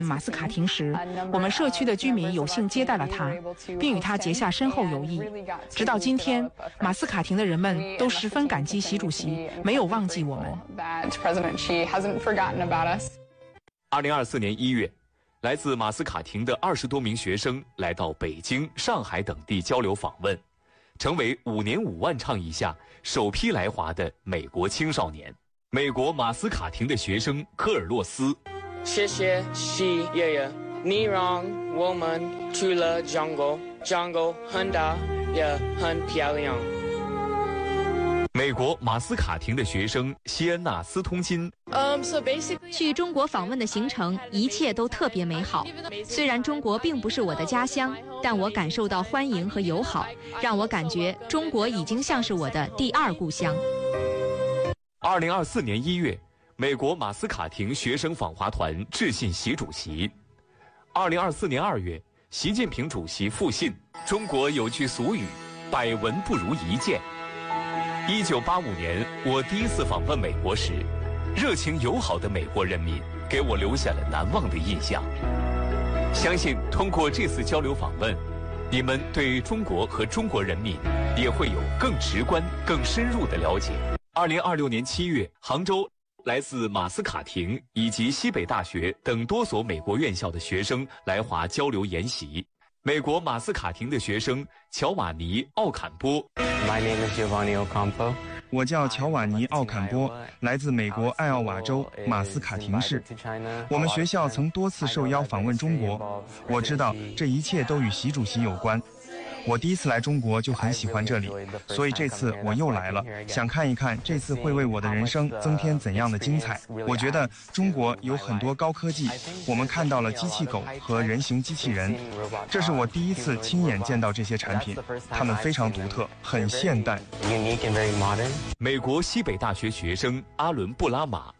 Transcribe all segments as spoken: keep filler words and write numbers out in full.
马斯卡廷时，我们社区的居民有幸接待了他，并与他结下深厚友谊。直到今天，马斯卡廷的人们都十分感激习主席，没有忘记我们。 二零二四年一月，来自马斯卡廷的二十多名学生来到北京、上海等地交流访问，成为五年五万倡议下首批来华的美国青少年。美国马斯卡廷的学生科尔洛斯。 谢谢西爷爷，你让我们去了 jungle， jungle 很大也很漂亮。 美国马斯卡廷的学生西恩纳斯通金。 Um, so basically, 去中国访问的行程，一切都特别美好。虽然中国并不是我的家乡，但我感受到欢迎和友好，让我感觉中国已经像是我的第二故乡。 二零二四年一月。美国马斯卡廷学生访华团致信习主席。二零二四年二月，习近平主席复信：中国有句俗语，百闻不如一见。一九八五年，我第一次访问美国时，热情友好的美国人民给我留下了难忘的印象。相信通过这次交流访问，你们对中国和中国人民也会有更直观、更深入的了解。二零二六年七月，杭州。来自马斯卡廷以及西北大学等多所美国院校的学生来华交流研习。美国马斯卡廷的学生乔瓦尼·奥坎波。 My name is Giovanni Ocampo。 我叫乔瓦尼·奥坎波，来自美国艾奥瓦州马斯卡廷市。我们学校曾多次受邀访问中国，我知道这一切都与习主席有关。我第一次来中国就很喜欢这里，所以这次我又来了，想看一看这次会为我的人生增添怎样的精彩。我觉得中国有很多高科技，我们看到了机器狗和人形机器人，这是我第一次亲眼见到这些产品，它们非常独特，很现代。 美国西北大学学生阿伦·布拉马。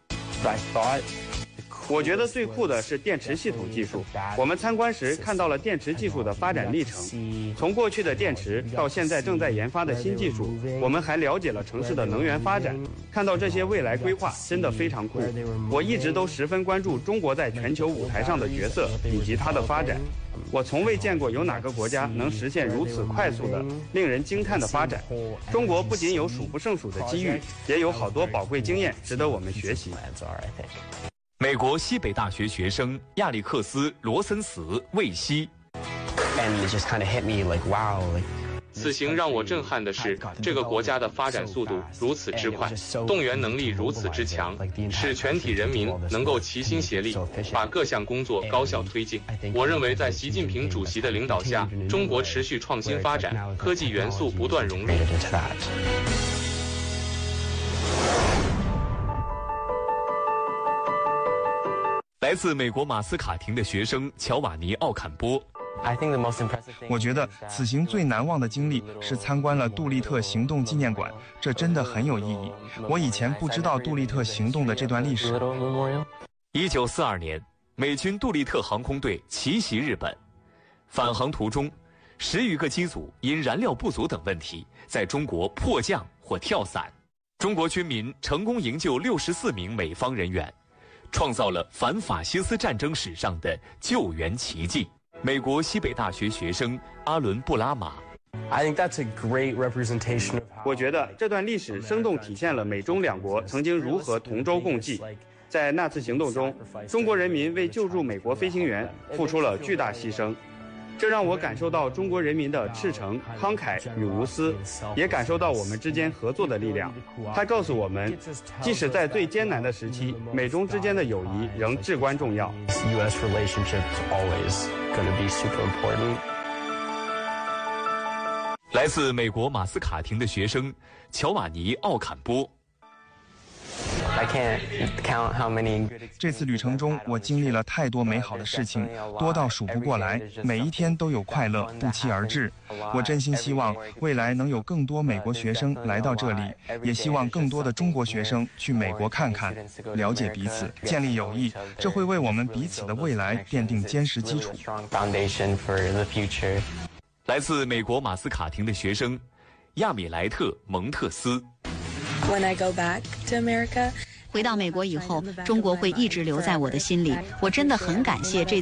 我觉得最酷的是电池系统技术。我们参观时看到了电池技术的发展历程，从过去的电池到现在正在研发的新技术。我们还了解了城市的能源发展，看到这些未来规划真的非常酷。我一直都十分关注中国在全球舞台上的角色以及它的发展。我从未见过有哪个国家能实现如此快速的、令人惊叹的发展。中国不仅有数不胜数的机遇，也有好多宝贵经验值得我们学习。 美国西北大学学生亚历克斯·罗森斯·魏西。 此行让我震撼的是，这个国家的发展速度如此之快，动员能力如此之强，使全体人民能够齐心协力，把各项工作高效推进。我认为，在习近平主席的领导下，中国持续创新发展，科技元素不断融入。 来自美国马斯卡廷的学生乔瓦尼·奥坎波。 我觉得此行最难忘的经历是参观了杜立特行动纪念馆，这真的很有意义。我以前不知道杜立特行动的这段历史。 一九四二年，美军杜立特航空队奇袭日本，返航途中，十余个机组因燃料不足等问题，在中国迫降或跳伞。中国军民成功营救六十四名美方人员，创造了反法西斯战争史上的救援奇迹。美国西北大学学生阿伦·布拉马。 我觉得这段历史生动体现了美中两国曾经如何同舟共济。在那次行动中，中国人民为救助美国飞行员付出了巨大牺牲，这让我感受到中国人民的赤诚、慷慨与无私，也感受到我们之间合作的力量。它告诉我们，即使在最艰难的时期，美中之间的友谊仍至关重要。 来自美国马斯卡廷的学生乔瓦尼·奥坎波。 这次旅程中，我经历了太多美好的事情，多到数不过来，每一天都有快乐不期而至。我真心希望未来能有更多美国学生来到这里，也希望更多的中国学生去美国看看，了解彼此，建立友谊，这会为我们彼此的未来奠定坚实基础。 来自美国马斯卡廷的学生亚米莱特·蒙特斯。 When I go back to America 回到美国以后，中国会一直留在我的心里。我真的很感谢这